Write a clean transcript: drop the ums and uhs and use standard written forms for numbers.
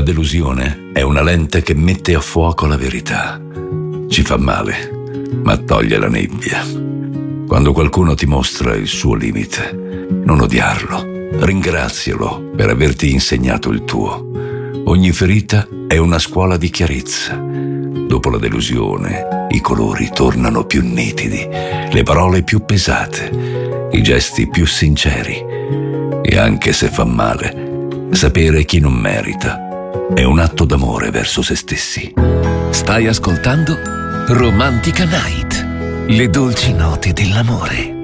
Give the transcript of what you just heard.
delusione è una lente che mette a fuoco la verità. Ci fa male, ma toglie la nebbia. Quando qualcuno ti mostra il suo limite, non odiarlo, ringrazialo per averti insegnato il tuo. Ogni ferita è una scuola di chiarezza. Dopo la delusione, i colori tornano più nitidi, le parole più pesate, i gesti più sinceri. E anche se fa male, sapere chi non merita è un atto d'amore verso se stessi. Stai ascoltando Romantica Night, le dolci note dell'amore.